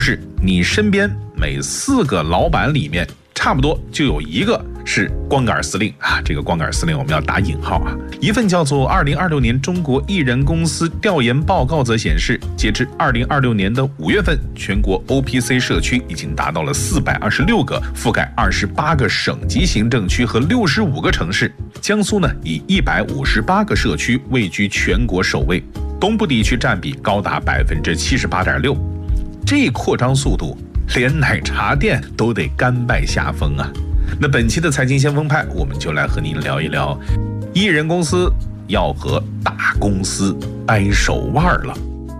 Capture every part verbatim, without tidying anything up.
是你身边每四个老板里面差不多就有一个是光杆司令啊，这个光杆司令我们要打引号啊。一份叫做二零二六年中国艺人公司调研报告则显示，截至二零二六年的五月份，全国 O P C 社区已经达到了四百二十六个，覆盖二十八个省级行政区和六十五个城市。江苏呢，以一百五十八个社区位居全国首位，东部地区占比高达百分之七十八点六。这扩张速度，连奶茶店都得甘拜下风啊！那本期的财经先锋派，我们就来和您聊一聊，艺人公司要和大公司掰手腕了。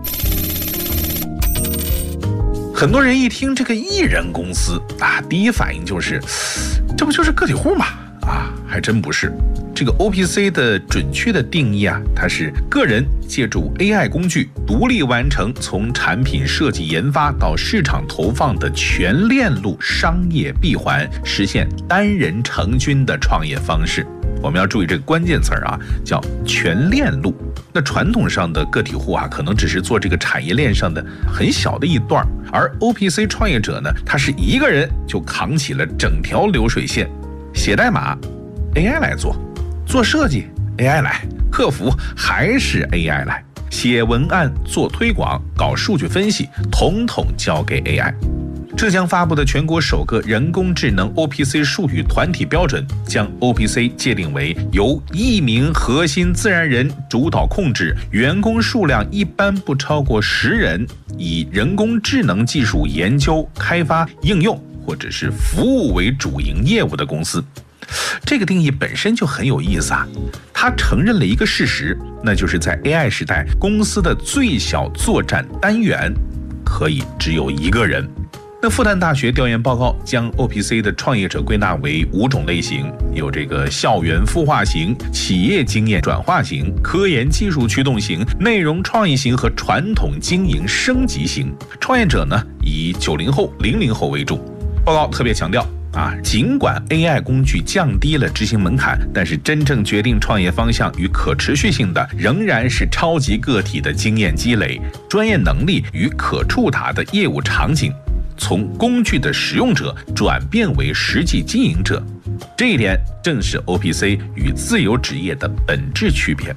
很多人一听这个艺人公司啊，第一反应就是，这不就是个体户吗？啊，还真不是。这个 O P C 的准确的定义啊，它是个人借助 A I 工具独立完成从产品设计研发到市场投放的全链路商业闭环，实现单人成军的创业方式。我们要注意这个关键词啊，叫全链路。那传统上的个体户啊，可能只是做这个产业链上的很小的一段，而 O P C 创业者呢，他是一个人就扛起了整条流水线，写代码 A I 来做，做设计 A I 来，客服还是 A I 来，写文案做推广搞数据分析统统交给 A I。 浙江发布的全国首个人工智能 O P C 术语团体标准，将 O P C 界定为由一名核心自然人主导控制，员工数量一般不超过十人，以人工智能技术研究开发应用或者是服务为主营业务的公司。这个定义本身就很有意思啊，它承认了一个事实，那就是在 A I 时代，公司的最小作战单元可以只有一个人。那复旦大学调研报告将 O P C 的创业者归纳为五种类型，有这个校园孵化型、企业经验转化型、科研技术驱动型、内容创意型和传统经营升级型。创业者呢，以九零后、零零后为主。报告特别强调啊，尽管 A I 工具降低了执行门槛，但是真正决定创业方向与可持续性的，仍然是超级个体的经验积累、专业能力与可触达的业务场景，从工具的使用者转变为实际经营者。这一点正是 O P C 与自由职业的本质区别。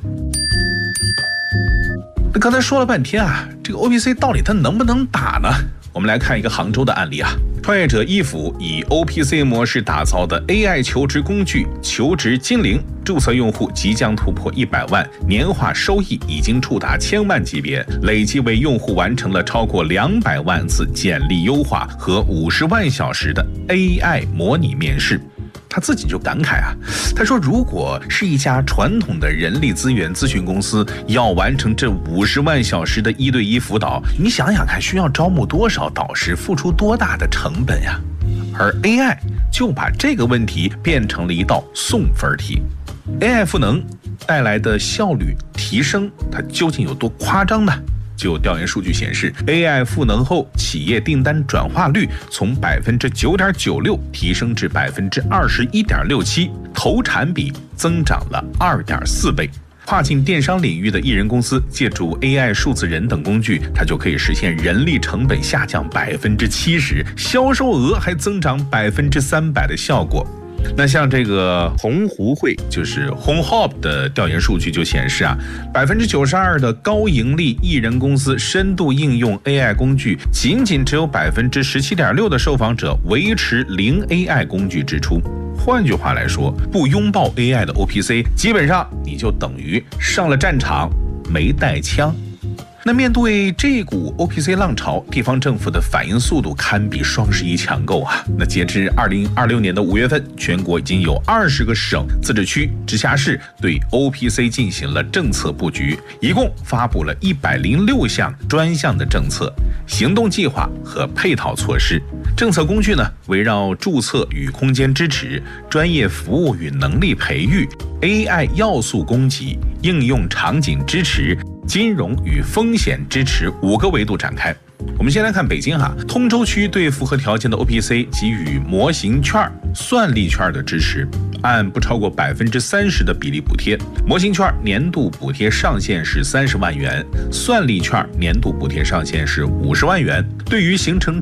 那刚才说了半天啊，这个 O P C 到底它能不能打呢？我们来看一个杭州的案例啊，创业者易府以 O P C 模式打造的 A I 求职工具求职精灵，注册用户即将突破一百万，年化收益已经触达千万级别，累计为用户完成了超过两百万次简历优化和五十万小时的 A I 模拟面试。他自己就感慨啊，他说如果是一家传统的人力资源咨询公司，要完成这五十万小时的一对一辅导，你想想看，需要招募多少导师，付出多大的成本呀？而 A I 就把这个问题变成了一道送分题。A I 赋能带来的效率提升，它究竟有多夸张呢？就有调研数据显示 ，A I 赋能后，企业订单转化率从百分之九点九六提升至百分之二十一点六七，投产比增长了二点四倍。跨境电商领域的艺人公司借助 A I 数字人等工具，它就可以实现人力成本下降百分之七十，销售额还增长百分之三百的效果。那像这个鸿鹄会，就是 HomeHop 的调研数据就显示啊，百分之九十二的高盈利艺人公司深度应用 A I 工具，仅仅只有百分之十七点六的受访者维持零 A I 工具支出。换句话来说，不拥抱 A I 的 O P C， 基本上你就等于上了战场没带枪。那面对这股 O P C 浪潮，地方政府的反应速度堪比双十一抢购啊！那截至二零二六年的五月份，全国已经有二十个省、自治区、直辖市对 O P C 进行了政策布局，一共发布了一百零六项专项的政策、行动计划和配套措施。政策工具呢，围绕注册与空间支持、专业服务与能力培育、A I 要素供给、应用场景支持、金融与风险支持五个维度展开。我们先来看北京哈，通州区对符合条件的 O P C 给予模型券、算力券的支持，按不超过百分之三十的比例补贴。模型券年度补贴上限是三十万元，算力券年度补贴上限是五十万元。对于形成